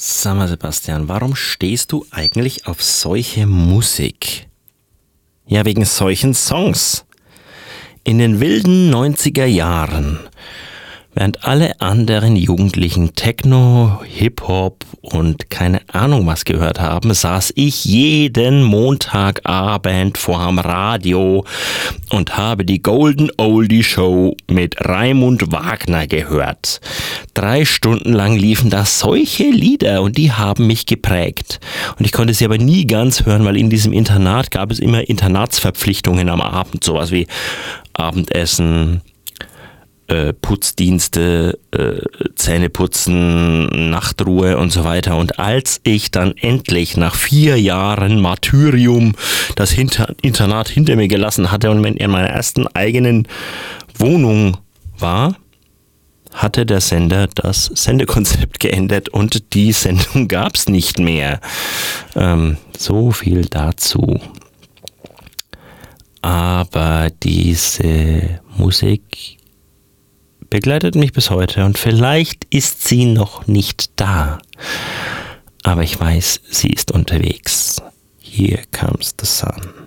Sag mal, Sebastian, warum stehst du eigentlich auf solche Musik? Ja, wegen solchen Songs. In den wilden 90er Jahren, während alle anderen Jugendlichen Techno, Hip-Hop und keine Ahnung was gehört haben, saß ich jeden Montagabend vorm Radio und habe die Golden Oldie Show mit Raimund Wagner gehört. 3 Stunden lang liefen da solche Lieder und die haben mich geprägt. Und ich konnte sie aber nie ganz hören, weil in diesem Internat gab es immer Internatsverpflichtungen am Abend, sowas wie Abendessen, Putzdienste, Zähneputzen, Nachtruhe und so weiter. Und als ich dann endlich nach 4 Jahren Martyrium das Internat hinter mir gelassen hatte und in meiner ersten eigenen Wohnung war, hatte der Sender das Sendekonzept geändert und die Sendung gab es nicht mehr. So viel dazu. Aber diese Musik begleitet mich bis heute und vielleicht ist sie noch nicht da. Aber ich weiß, sie ist unterwegs. Here comes the sun.